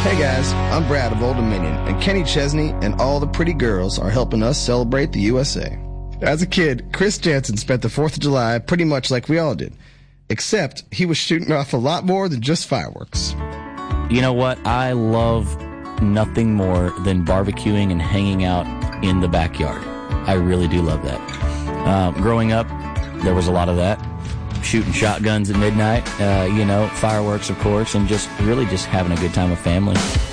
Hey guys, I'm Brad of Old Dominion, and Kenny Chesney and all the pretty girls are helping us celebrate the USA. As a kid, Chris Jansen spent the 4th of July pretty much like we all did, except he was shooting off a lot more than just fireworks. You know what? I love nothing more than barbecuing and hanging out in the backyard. I really do love that. Growing up, there was a lot of that. Shooting shotguns at midnight, fireworks, of course, and just really just having a good time with family.